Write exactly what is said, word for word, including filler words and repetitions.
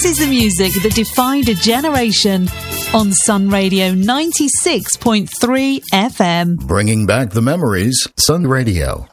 This is the music that defined a generation on Sun Radio ninety-six point three F M. Bringing back the memories, Sun Radio.